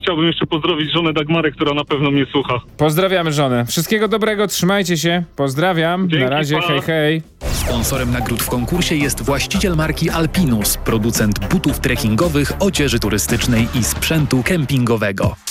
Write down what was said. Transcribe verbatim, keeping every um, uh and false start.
Chciałbym jeszcze pozdrowić żonę Dagmarę, która na pewno mnie słucha. Pozdrawiamy żonę. Wszystkiego dobrego, trzymajcie się. Pozdrawiam. Dzięki, na razie, pa. hej, hej. Sponsorem nagród w konkursie jest właściciel marki Alpinus, producent butów trekkingowych, odzieży turystycznej i sprzętu kempingowego.